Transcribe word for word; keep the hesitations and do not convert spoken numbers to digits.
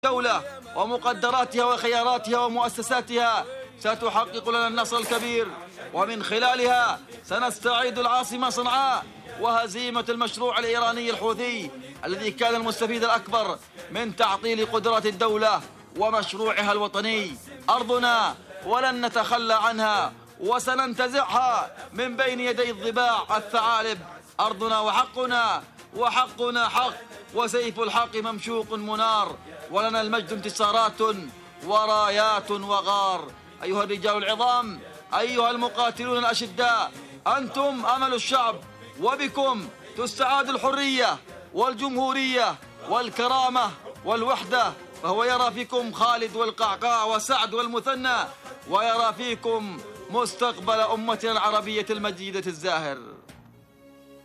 الدولة ومقدراتها وخياراتها ومؤسساتها ستحقق لنا النصر الكبير، ومن خلالها سنستعيد العاصمة صنعاء وهزيمة المشروع الإيراني الحوثي الذي كان المستفيد الأكبر من تعطيل قدرات الدولة ومشروعها الوطني. أرضنا ولن نتخلى عنها وسننتزعها من بين يدي الضباع الثعالب. أرضنا وحقنا، وحقنا حق، وسيف الحق ممشوق منار، ولنا المجد انتصارات ورايات وغار. أيها الرجال العظام، أيها المقاتلون الأشداء، أنتم أمل الشعب، وبكم تستعاد الحرية والجمهورية والكرامة والوحدة. فهو يرى فيكم خالد والقعقاع وسعد والمثنى، ويرى فيكم مستقبل أمتنا العربية المجيدة الزاهر.